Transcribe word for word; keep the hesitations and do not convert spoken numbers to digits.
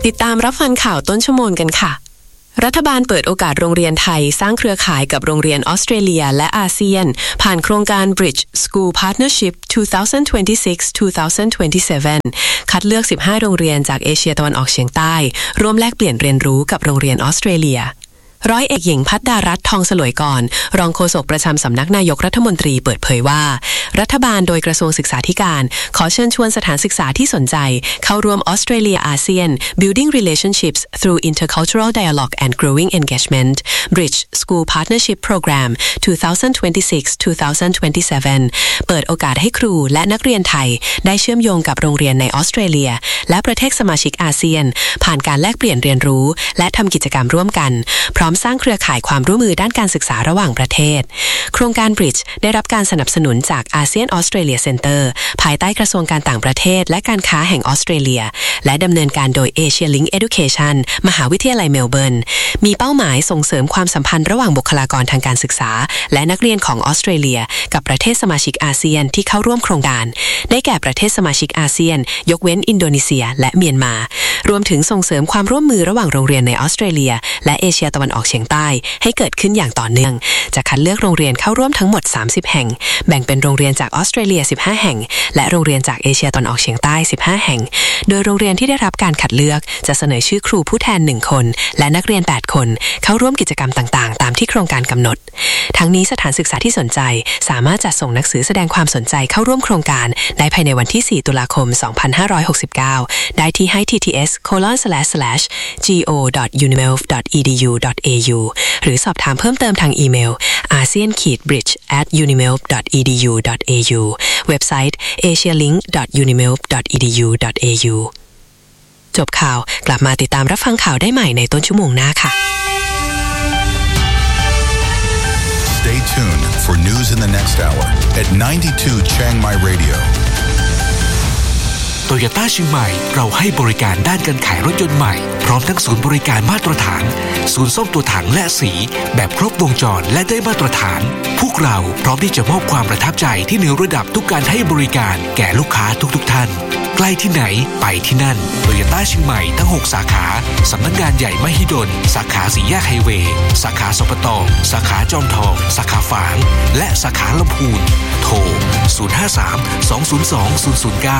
ติดตามรับฟังข่าวต้นชั่วโมงกันค่ะรัฐบาลเปิดโอกาสโรงเรียนไทยสร้างเครือข่ายกับโรงเรียนออสเตรเลียและอาเซียนผ่านโครงการ Bridge School Partnership สองพันยี่สิบหก ถึงสองพันยี่สิบเจ็ด คัดเลือกสิบห้าโรงเรียนจากเอเชียตะวันออกเฉียงใต้ร่วมแลกเปลี่ยนเรียนรู้กับโรงเรียนออสเตรเลียร้อยเอกหญิงพัฒดารัตน์ทองสลวยก่อนรองโฆษกประจำสำนักนายกรัฐมนตรีเปิดเผยว่ารัฐบาลโดยกระทรวงศึกษาธิการขอเชิญชวนสถานศึกษาที่สนใจเข้าร่วม Australia ASEAN Building Relationships Through Intercultural Dialogue and Growing Engagement Bridge School Partnership Program สองพันยี่สิบหก ถึงสองพันยี่สิบเจ็ด เปิดโอกาสให้ครูและนักเรียนไทยได้เชื่อมโยงกับโรงเรียนในออสเตรเลียและประเทศสมาชิกอาเซียนผ่านการแลกเปลี่ยนเรียนรู้และทำกิจกรรมร่วมกันพร้อมสร้างเครือข่ายความร่วมมือด้านการศึกษาระหว่างประเทศโครงการ Bridge ได้รับการสนับสนุนจาก ASEAN Australia Center ภายใต้กระทรวงการต่างประเทศและการค้าแห่งออสเตรเลียและดำเนินการโดย Asia Link Education มหาวิทยาลัยเมลเบิร์นมีเป้าหมายส่งเสริมความสัมพันธ์ระหว่างบุคลากรทางการศึกษาและนักเรียนของออสเตรเลียกับประเทศสมาชิกอาเซียนที่เข้าร่วมโครงการได้แก่ประเทศสมาชิกอาเซียนยกเว้นอินโดนีเซียและเมียนมารวมถึงส่งเสริมความร่วมมือระหว่างโรงเรียนในออสเตรเลียและเอเชียตะวันออกเฉียงใต้ให้เกิดขึ้นอย่างต่อเนื่องจะคัดเลือกโรงเรียนเข้าร่วมทั้งหมดสามสิบแห่งแบ่งเป็นโรงเรียนจากออสเตรเลียสิบห้าแห่งและโรงเรียนจากเอเชียตะวันออกเฉียงใต้สิบห้าแห่งโดยโรงเรียนที่ได้รับการคัดเลือกจะเสนอชื่อครูผู้แทนหนึ่งคนและนักเรียนแปดคนเข้าร่วมกิจกรรมต่างๆตามที่โครงการกำหนดทั้งนี้สถานศึกษาที่สนใจสามารถจัดส่งหนังสือแสดงความสนใจเข้าร่วมโครงการได้ภายในวันที่สี่ตุลาคมสองพันห้าร้อยหกสิบเก้าได้ที่ ไฮ ที ที เอส โคลอน สแลช สแลช จี โอ ดอท ยูนิเมล ดอท อี ดี ยู ดอท เอ ยู หรือสอบถามเพิ่มเติมทางอีเมล อาเซียน บริดจ์ แอท ยูนิเมล ดอท อี ดี ยู ดอท เอ ยู เว็บไซต์ เอเชียลิงก์ ดอท ยูนิเมล ดอท อี ดี ยู ดอท เอ ยู จบข่าวกลับมาติดตามรับฟังข่าวได้ใหม่ในต้นชั่วโมงหน้าค่ะ Stay tuned for news in the next hour at ninety-two Chiang Mai Radio โตโยต้าเชียงใหม่เราให้บริการด้านการขายรถยนต์ใหม่พร้อมทั้งศูนย์บริการมาตรฐานศูนย์ซ่อมตัวถังและสีแบบครบวงจรและได้มาตรฐานพวกเราพร้อมที่จะมอบความประทับใจที่เหนือระดับทุกการให้บริการแก่ลูกค้าทุกๆท่านใกล้ที่ไหนไปที่นั่นโตโยต้าเชียงใหม่ทั้งหกสาขาสำนักงานใหญ่มหิดลสาขาสี่แยกไฮเวย์สาขาสปตสาขาจอมทองสาขาฝางและสาขาลำพูนโทรศูนย์ ห้า สาม สอง ศูนย์ สอง ศูนย์ ศูนย์ เก้า